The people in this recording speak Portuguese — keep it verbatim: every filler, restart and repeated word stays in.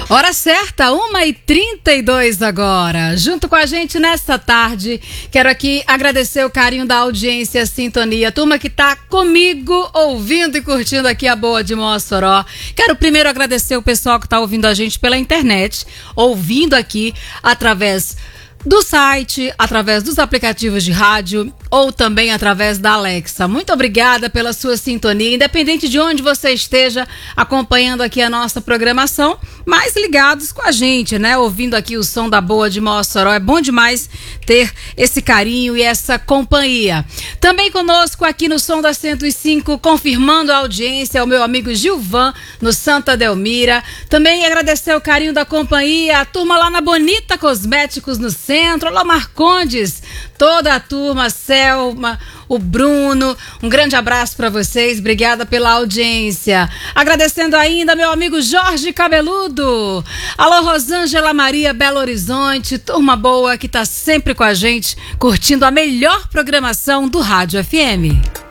Hora certa, uma e trinta e dois agora. Junto com a gente nesta tarde, quero aqui agradecer o carinho da audiência, a sintonia, a turma que tá comigo, ouvindo e curtindo aqui a Boa de Mossoró. Quero primeiro agradecer o pessoal que tá ouvindo a gente pela internet, ouvindo aqui através do site, através dos aplicativos de rádio ou também através da Alexa. Muito obrigada pela sua sintonia, independente de onde você esteja acompanhando aqui a nossa programação, mas ligados com a gente, né? Ouvindo aqui o som da Boa de Mossoró. É bom demais ter esse carinho e essa companhia. Também conosco aqui no Som da cento e cinco, confirmando a audiência, o meu amigo Gilvan, no Santa Delmira. Também agradecer o carinho da companhia, a turma lá na Bonita Cosméticos, no centro. Olá, Marcondes, toda a turma, Selma, o Bruno, um grande abraço para vocês, obrigada pela audiência. Agradecendo ainda meu amigo Jorge Cabeludo. Alô, Rosângela Maria, Belo Horizonte, turma boa que tá sempre com a gente, curtindo a melhor programação do Rádio F M.